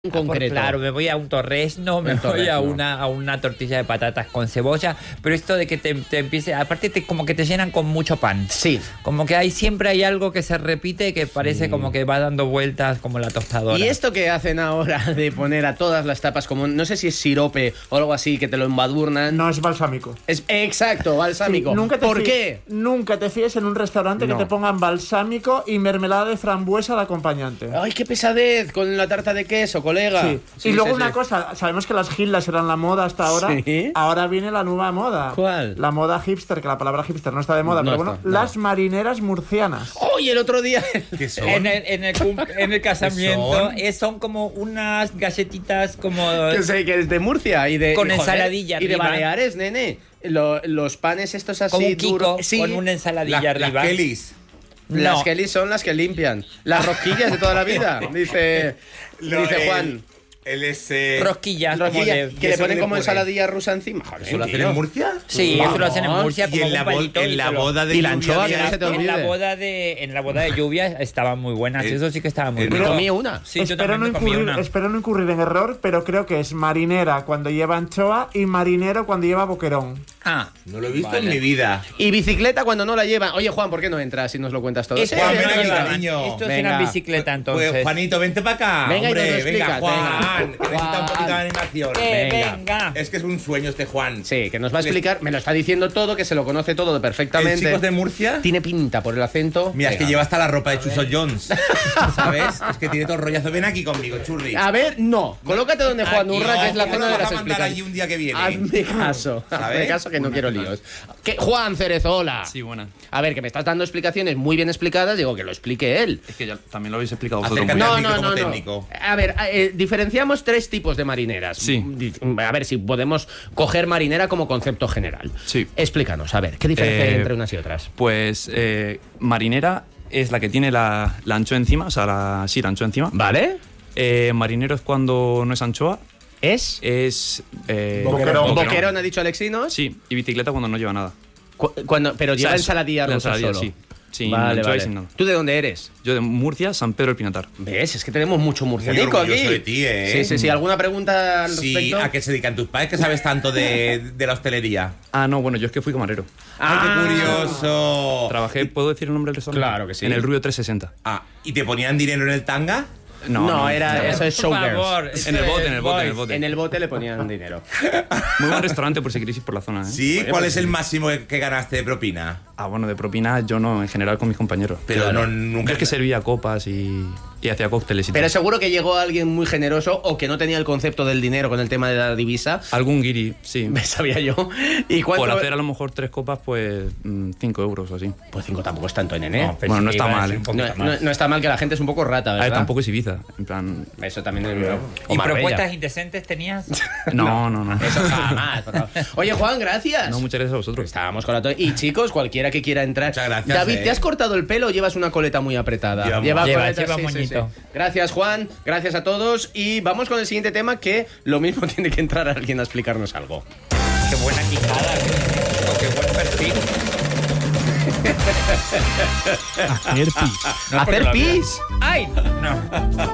concreto. Claro, me voy a un torrezno, me voy a una tortilla de patatas con cebolla, pero esto de que te empiece, aparte como que te llenan con mucho pan. Sí. Como que siempre hay algo que se repite que parece como que va dando vueltas como la tostadora. Y esto que hacen ahora de poner a todas las tapas como, no sé si es sirope o algo así, que te lo embadurnan. No, es balsámico. Exacto, balsámico. Sí, ¿Por qué? Nunca te fíes en un restaurante que te pongan balsámico y mermelada de frambuesa de acompañante. Ay, qué pesadez con la tarta de queso, colega. Sí. Y luego una cosa, sabemos que las gildas eran la moda hasta ahora. Sí. Ahora viene la nueva moda. ¿Cuál? La moda hipster, que la palabra hipster no está de moda, No pero está, bueno, no. las marineras murcianas. Oye, el otro día. ¿Qué son? En el casamiento son como unas galletitas como... Que sé que es de Murcia y de. Con joder, ensaladilla y de arriba. Baleares, nene. Los panes estos así como un Kiko, duros. Sí. con una ensaladilla Las arriba. Kellys. Las No. Kellys son las que limpian. Las rosquillas de toda la vida. Dice Juan. Él es... Rosquillas, como Rosquillas de... que le eso ponen le como pone. ensaladilla rusa encima. Joder, ¿Eso lo hacen tío. en Murcia? Sí, eso lo hacen en Murcia Y como en la, un palito en y la se lo- boda de Y la lluvia anchoa, de que no se te olvide. En la boda de lluvia estaban muy buenas. Eso sí que estaba muy Me bueno. comí una. Sí, yo espero, no también me comí incurrir, una. espero no incurrir en error, pero creo que es marinera cuando lleva anchoa y marinero cuando lleva boquerón. Ah, No lo he visto Vale. en mi vida. Y bicicleta cuando no la llevan. Oye, Juan, ¿por qué no entras y nos lo cuentas todo? Esto, Juan, es ven aquí, una- cariño. esto es Venga. una bicicleta entonces. Pues, Juanito, vente para acá. Venga, y nos hombre, lo explicas, venga, Juan. venga. Que necesita un poquito de animación. Venga. Es que es un sueño este Juan. Sí, que nos va a explicar. Me lo está diciendo todo, que se lo conoce todo ¿El perfectamente. chico es de Murcia? Tiene pinta por el acento. Mira, es que Venga. lleva hasta la ropa de Chuso Jones. ¿Sabes? Es que tiene todo el rollazo. Ven aquí conmigo, churri. A ver, no. Colócate donde Juan Aquí, Urra, que es la ¿cómo zona nos de vas las a mandar allí explicaciones. un día que viene? Hazme caso. Hazme ¿Sabes? caso que no quiero líos. Juan Cerezola. Sí, buena. A ver, que me estás dando explicaciones muy bien explicadas. Digo, que lo explique él. Es que ya también lo habéis explicado vosotros. Acércate muy al bien. micro como técnico. A ver, diferenciamos tres tipos de marineras. Sí. A ver si podemos coger marinera como concepto general. Sí. Explícanos, a ver, ¿qué diferencia hay Eh, entre unas y otras? Pues marinera es la que tiene la anchoa encima, o sea, la anchoa encima. ¿Vale? Marinero es cuando no es anchoa. ¿Es? Es... Boquerón. Boquerón, ha dicho Alexinos. Sí, y bicicleta cuando no lleva nada. Pero lleva O sea, ensaladilla la rusa ensaladilla, solo. sí. Sin Vale, anchoa y vale. sin nada. ¿Tú de dónde eres? Yo de Murcia, San Pedro del Pinatar. ¿Ves? Es que tenemos mucho murcianico Muy orgulloso aquí. de ti, ¿eh? Sí, sí, sí. ¿Alguna pregunta al Sí, respecto? ¿a qué se dedican tus padres? Que sabes tanto de la hostelería. Ah, no, bueno, yo es que fui camarero. ¡Ay, qué curioso! Trabajé, ¿puedo decir el nombre del restaurante? Claro que sí. En el Rubio 360. Ah, ¿y te ponían dinero en el tanga? No, eso es Por showgirls. favor, En el bote, en el bote, en el bote. En el bote le ponían dinero. Muy buen restaurante por si queréis ir por la zona, ¿eh? Sí, Oye, ¿cuál pues es el máximo que ganaste de propina? Ah, bueno, de propina yo no, en general con mis compañeros. Pero Claro. no, nunca... Yo es que servía copas y hacía cócteles y Pero tal. seguro que llegó alguien muy generoso o que no tenía el concepto del dinero con el tema de la divisa. Algún guiri, sí. Me sabía yo. ¿Y cuánto? Por hacer a lo mejor 3 copas, pues 5 euros o así. Pues 5 tampoco es tanto, nene. No, Bueno, no sí, está iba a mal, ser ¿eh? un poquito más. No está mal, que la gente es un poco rata, A ¿verdad? ver, tampoco es Ibiza. En plan. Eso también es... ¿Y Marbella. propuestas indecentes tenías? No. Eso jamás. por favor. Oye, Juan, gracias. No, muchas gracias a vosotros. Estábamos con la Y chicos, cualquiera que quiera entrar. Muchas gracias, David, ¿te has cortado el pelo o llevas una coleta muy apretada? Lleva coleta, moñito. Gracias, Juan. Gracias a todos. Y vamos con el siguiente tema, que lo mismo tiene que entrar alguien a explicarnos algo. Qué buena quijada, qué buen perfil. Hacer pis. ¿Hacer pis? ¡Ay! No.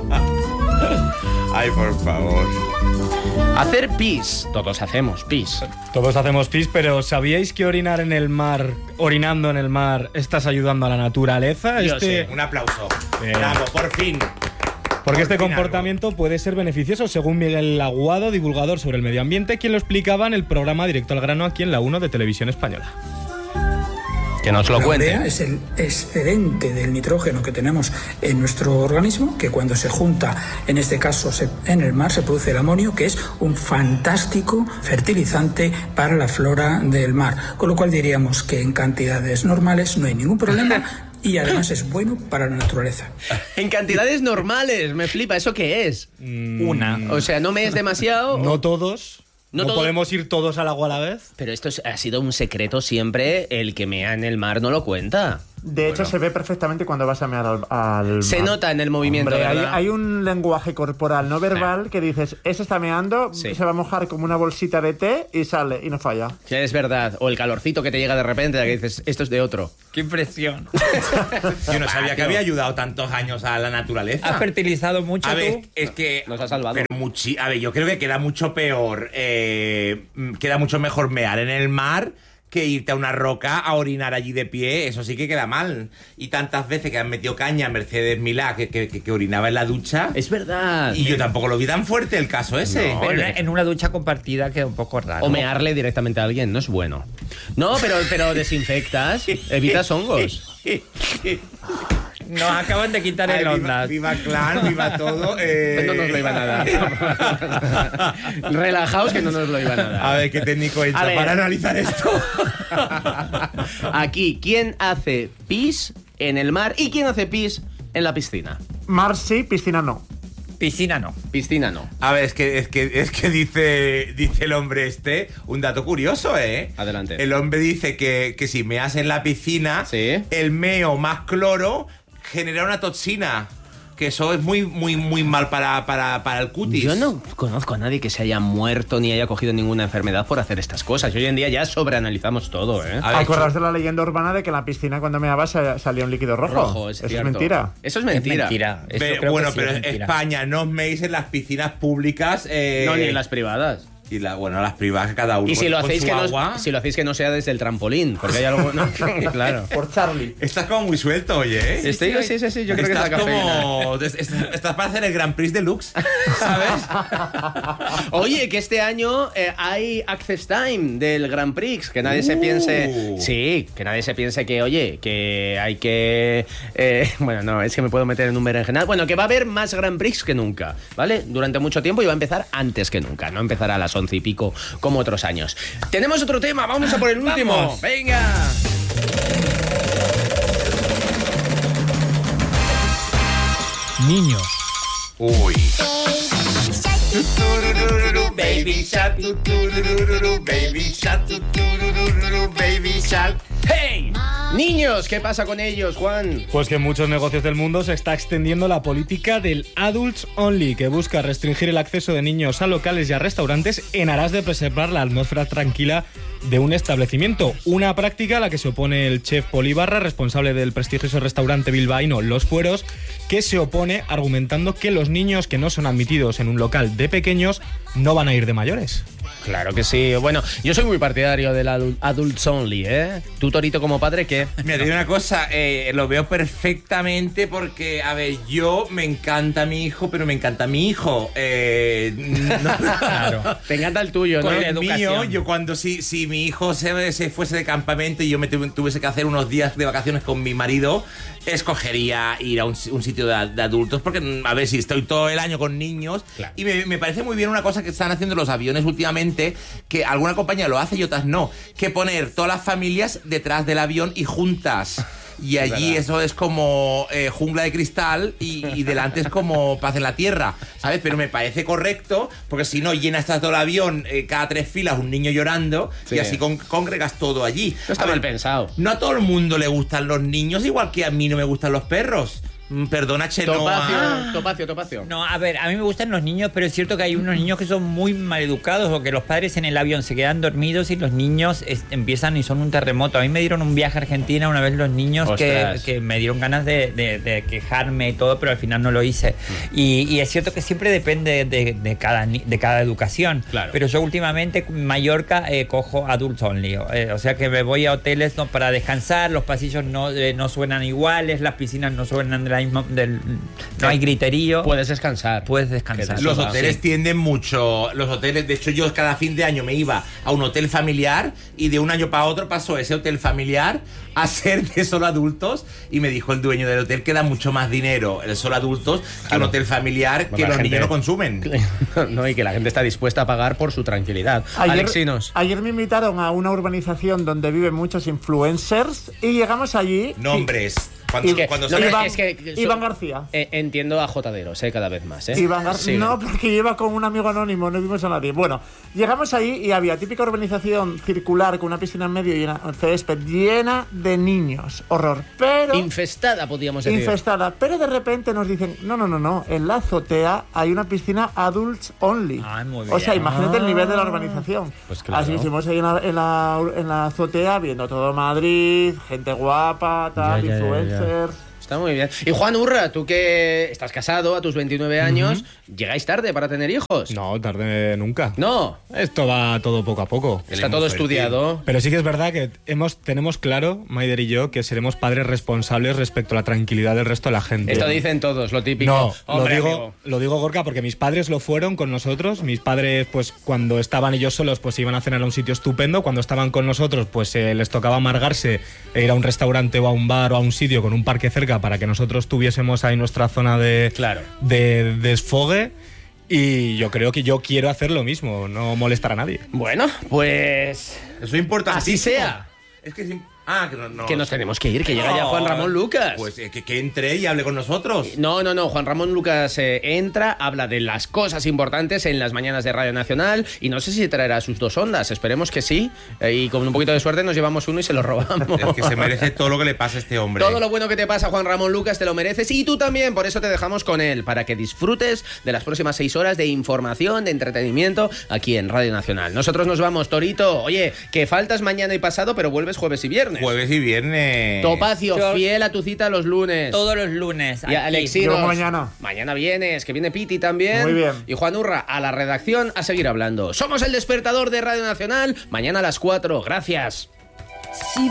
Ay, por favor. Hacer pis. Todos hacemos pis. Todos hacemos pis, pero ¿sabíais que orinar en el mar, orinando en el mar, estás ayudando a la naturaleza? Yo sé. Un aplauso. Bien. Bravo, por fin. Porque este Por fin comportamiento puede ser beneficioso, según Miguel Aguado, divulgador sobre el medio ambiente, quien lo explicaba en el programa Directo al Grano aquí en la 1 de Televisión Española. Que nos lo La cuente. urea es el excedente del nitrógeno que tenemos en nuestro organismo, que cuando se junta, en este caso en el mar, se produce el amonio, que es un fantástico fertilizante para la flora del mar. Con lo cual diríamos que en cantidades normales no hay ningún problema y además es bueno para la naturaleza. En cantidades normales. Me flipa. ¿Eso qué es? Una. O sea, no me es demasiado. No todos. No No todos. podemos ir todos al agua a la vez. Pero esto ha sido un secreto siempre. El que mea en el mar no lo cuenta. De hecho, se ve perfectamente cuando vas a mear al Se mar. nota en el movimiento, Hombre, ¿verdad? hay un lenguaje corporal no verbal que dices, ese está meando, Sí. se va a mojar como una bolsita de té y sale, y no falla. Sí, es verdad. O el calorcito que te llega de repente, que dices, esto es de otro. ¡Qué impresión! Yo no sabía que había ayudado tantos años a la naturaleza. ¿Has fertilizado mucho A ver, tú? es que... Nos ha salvado. Pero a ver, yo creo que queda mucho peor, queda mucho mejor mear en el mar que irte a una roca a orinar allí de pie. Eso sí que queda mal. Y tantas veces que han metido caña a Mercedes Milá que orinaba en la ducha. Es verdad. Y yo tampoco lo vi tan fuerte el caso ese. No. Pero en una ducha compartida queda un poco raro. O mearle directamente a alguien, no es bueno. No, pero desinfectas, evitas hongos. Nos acaban de quitar Ay, el ondas. viva Clan, viva todo. No nos lo iban a dar. Relajaos que no nos lo iban a dar. A ver, qué técnico he hecho A ver. para analizar esto. Aquí, ¿quién hace pis en el mar y quién hace pis en la piscina? Mar sí, piscina no. Piscina no. Piscina no. A ver, es que dice el hombre un dato curioso, ¿eh? Adelante. El hombre dice que si meas en la piscina, Sí. el meo más cloro genera una toxina. Que eso es muy, muy, muy mal para el cutis. Yo no conozco a nadie que se haya muerto ni haya cogido ninguna enfermedad por hacer estas cosas. Y hoy en día ya sobreanalizamos todo, ¿eh? A ver, ¿Acordaos de la leyenda urbana de que en la piscina cuando meabas salía un líquido rojo? Rojo, es Eso cierto. es mentira. Eso es mentira. Es mentira. Eso Pero, creo bueno, que sí pero es en mentira. España no os meéis en las piscinas públicas. No, ni en las privadas. Y las privadas cada uno. Y si lo con hacéis su que agua. no, si lo hacéis que no sea desde el trampolín, porque hay algo, no, claro. Por Charlie. Estás como muy suelto, oye, ¿eh? Sí, yo creo que es la cafeína. Estás para hacer el Grand Prix Deluxe, ¿sabes? Oye, que este año hay Access Time del Grand Prix, que nadie se piense... Sí, que nadie se piense que, oye, que hay que... bueno, no, es que me puedo meter en un berenjenal. Bueno, que va a haber más Grand Prix que nunca, ¿vale? Durante mucho tiempo y va a empezar antes que nunca, no empezará a las 11 y pico como otros años. Tenemos otro tema, vamos a por el último. ¡Vamos! ¡Venga! Niños. Uy. Baby Shark. Baby Shark. Baby Shark. ¡Hey! Niños, ¿qué pasa con ellos, Juan? Pues que en muchos negocios del mundo se está extendiendo la política del Adults Only, que busca restringir el acceso de niños a locales y a restaurantes en aras de preservar la atmósfera tranquila de un establecimiento. Una práctica a la que se opone el chef Pol Ibarra, responsable del prestigioso restaurante bilbaíno Los Fueros, que se opone argumentando que los niños que no son admitidos en un local de pequeños no van a ir de mayores. Claro que sí. Bueno, yo soy muy partidario del Adults Only, ¿eh? Tú, Torito, como padre, ¿qué? Mira, te digo una cosa, lo veo perfectamente porque, a ver, yo me encanta mi hijo, pero me encanta mi hijo. Claro. Te encanta el tuyo, ¿no? Con la El mío, educación. yo cuando si mi hijo se fuese de campamento y yo me tuviese que hacer unos días de vacaciones con mi marido, escogería ir a un sitio de adultos porque, a ver, si estoy todo el año con niños. Claro. Y me parece muy bien una cosa que están haciendo los aviones últimamente, que alguna compañía lo hace y otras no, que poner todas las familias detrás del avión y juntas. Y allí eso es como jungla de cristal y delante es como paz en la tierra, ¿sabes? Pero me parece correcto porque si no llenas todo el avión, cada 3 filas un niño llorando Sí. y así congregas todo allí. No está A ver, mal pensado. no a todo el mundo le gustan los niños, igual que a mí no me gustan los perros. Perdona, Chenoa. Topacio. No, a ver, a mí me gustan los niños, pero es cierto que hay unos niños que son muy maleducados o que los padres en el avión se quedan dormidos y los niños empiezan y son un terremoto. A mí me dieron un viaje a Argentina una vez los niños que me dieron ganas de quejarme y todo, pero al final no lo hice. Y es cierto que siempre depende de cada educación. Claro. Pero yo últimamente en Mallorca cojo Adults Only. O sea que me voy a hoteles para descansar, los pasillos no suenan iguales, las piscinas no suenan de la misma, no hay griterío. Puedes descansar. Puedes descansar. Los Sí. hoteles tienden mucho. Los hoteles, de hecho, yo cada fin de año me iba a un hotel familiar y de un año para otro pasó ese hotel familiar a ser de solo adultos. Y me dijo el dueño del hotel que da mucho más dinero el solo adultos que un hotel familiar que la los gente- niños no consumen. No, y que la gente está dispuesta a pagar por su tranquilidad. Alexinos. Ayer me invitaron a una urbanización donde viven muchos influencers y llegamos allí. Nombres. Iván García. Entiendo a Jotaderos, cada vez más. Iván García. Sí. No, porque iba con un amigo anónimo, no vimos a nadie. Bueno, llegamos ahí y había típica urbanización circular con una piscina en medio y un césped llena de niños. Horror. Pero infestada, podríamos decir. Infestada. Pero de repente nos dicen, no. En la azotea hay una piscina adults only. Muy bien. O sea, imagínate el nivel de la urbanización. Pues claro. Así hicimos ahí en la azotea, viendo todo Madrid, gente guapa, tal, influencers. Está muy bien. Y Juan Urra, tú que estás casado a tus 29 años, ¿llegáis tarde para tener hijos? No, tarde nunca. No. Esto va todo poco a poco. Está todo estudiado. Pero sí que es verdad que tenemos claro, Maider y yo, que seremos padres responsables respecto a la tranquilidad del resto de la gente. Esto dicen todos, lo típico. No, hombre, lo digo, Gorka, porque mis padres lo fueron con nosotros. Mis padres, pues cuando estaban ellos solos, pues iban a cenar a un sitio estupendo. Cuando estaban con nosotros, pues les tocaba amargarse e ir a un restaurante o a un bar o a un sitio con un parque cerca para que nosotros tuviésemos ahí nuestra zona de desfogue. Y yo creo que yo quiero hacer lo mismo, no molestar a nadie. Bueno, pues eso importa. Así sea. Es que que nos tenemos que ir, que llega ya Juan Ramón Lucas. Pues que entre y hable con nosotros. No, Juan Ramón Lucas entra, habla de las cosas importantes en las mañanas de Radio Nacional y no sé si traerá sus 2 ondas, esperemos que sí, y con un poquito de suerte nos llevamos uno y se lo robamos. Es que se merece todo lo que le pasa a este hombre. Todo lo bueno que te pasa, Juan Ramón Lucas, te lo mereces y tú también, por eso te dejamos con él, para que disfrutes de las próximas 6 horas de información, de entretenimiento aquí en Radio Nacional. Nosotros nos vamos, Torito. Oye, que faltas mañana y pasado, pero vuelves jueves y viernes. Jueves y viernes. Topacio, fiel a tu cita los lunes. Todos los lunes. Y Alexinos, mañana vienes, que viene Piti también. Muy bien. Y Juan Urra, a la redacción, a seguir hablando. Somos el despertador de Radio Nacional, mañana a las 4. Gracias.